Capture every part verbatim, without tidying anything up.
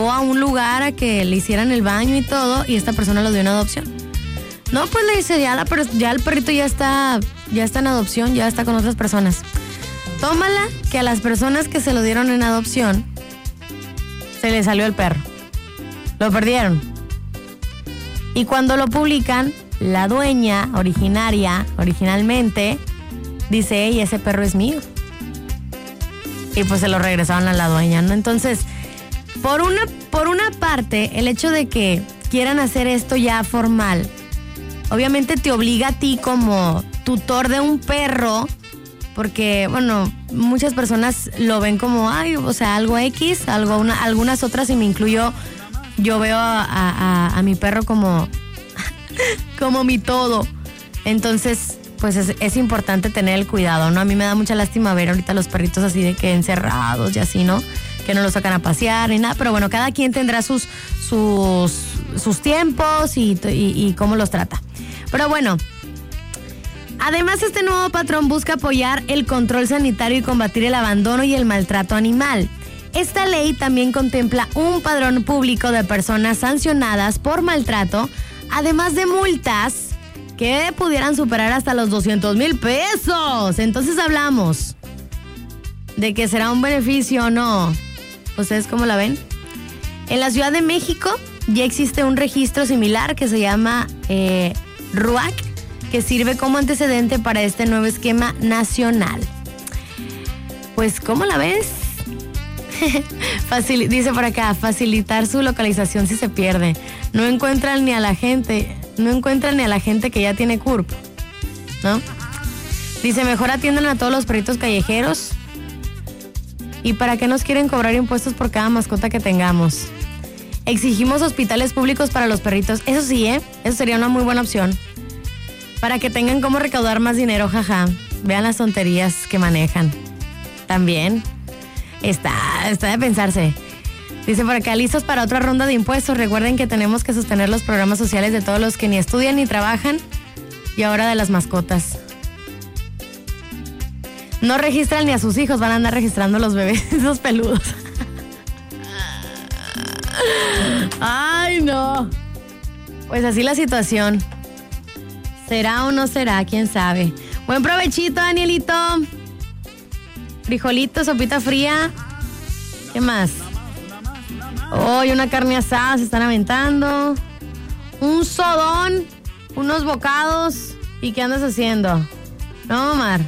llevó a un lugar a que le hicieran el baño y todo, y esta persona lo dio en adopción. No, pues le dice, ya, la, ya el perrito ya está, ya está en adopción, ya está con otras personas. Tómala que a las personas que se lo dieron en adopción se le salió el perro. Lo perdieron. Y cuando lo publican, la dueña originaria, originalmente, dice, hey, ese perro es mío. Y pues se lo regresaron a la dueña, ¿no? Entonces, por una, por una parte, el hecho de que quieran hacer esto ya formal, obviamente te obliga a ti como tutor de un perro, porque, bueno, muchas personas lo ven como, ay, o sea, algo X, algo una, algunas otras, y me incluyo, yo veo a, a, a mi perro como, como mi todo. Entonces, pues es, es importante tener el cuidado, ¿no? A mí me da mucha lástima ver ahorita los perritos así de que encerrados y así, ¿no? Que no los sacan a pasear ni nada, pero bueno, cada quien tendrá sus, sus, sus tiempos y, y, y cómo los trata. Pero bueno, además este nuevo patrón busca apoyar el control sanitario y combatir el abandono y el maltrato animal. Esta ley también contempla un padrón público de personas sancionadas por maltrato, además de multas que pudieran superar hasta los doscientos mil pesos. Entonces hablamos de que será un beneficio o no. ¿Ustedes cómo la ven? En la Ciudad de México ya existe un registro similar que se llama eh, R U A C, que sirve como antecedente para este nuevo esquema nacional. Pues, ¿cómo la ves? Facil- dice por acá, facilitar su localización si se pierde. No encuentran ni a la gente, no encuentran ni a la gente que ya tiene C U R P, ¿no? Dice, mejor atiendan a todos los perritos callejeros. ¿Y para qué nos quieren cobrar impuestos por cada mascota que tengamos? Exigimos hospitales públicos para los perritos. Eso sí, ¿eh? Eso sería una muy buena opción. Para que tengan cómo recaudar más dinero, jaja. Vean las tonterías que manejan. También. Está, está de pensarse. Dice por acá, listos para otra ronda de impuestos. Recuerden que tenemos que sostener los programas sociales de todos los que ni estudian ni trabajan. Y ahora de las mascotas. No registran ni a sus hijos, van a andar registrando los bebés, esos peludos. Ay, no. Pues así la situación. ¿Será o no será? ¿Quién sabe? Buen provechito, Danielito. Frijolito, sopita fría. ¿Qué más? Hoy una carne asada se están aventando. Un sodón, unos bocados. ¿Y qué andas haciendo? No, Omar.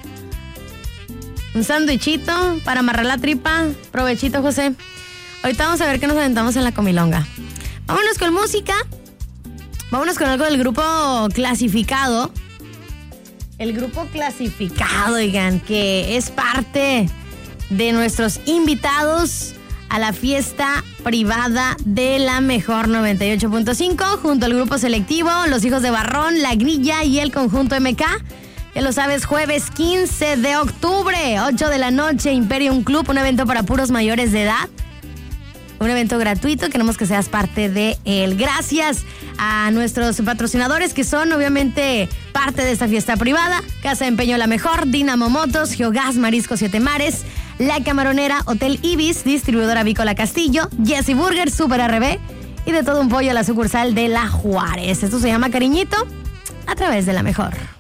Un sándwichito para amarrar la tripa. Provechito, José. Ahorita vamos a ver qué nos aventamos en la comilonga. Vámonos con música. Vámonos con algo del grupo Clasificado. El grupo Clasificado, oigan, que es parte de nuestros invitados a la fiesta privada de la Mejor noventa y ocho punto cinco, junto al grupo selectivo, los hijos de Barrón, La Grilla y el conjunto M K. Ya lo sabes, jueves quince de octubre, ocho de la noche, Imperium Club, un evento para puros mayores de edad. Un evento gratuito, queremos que seas parte de él. Gracias a nuestros patrocinadores que son obviamente parte de esta fiesta privada. Casa de Empeño La Mejor, Dinamo Motos, Geogas, Marisco Siete Mares, La Camaronera, Hotel Ibis, Distribuidora Avícola Castillo, Jessy Burger, Super R B y de todo un pollo a la sucursal de La Juárez. Esto se llama Cariñito a través de La Mejor.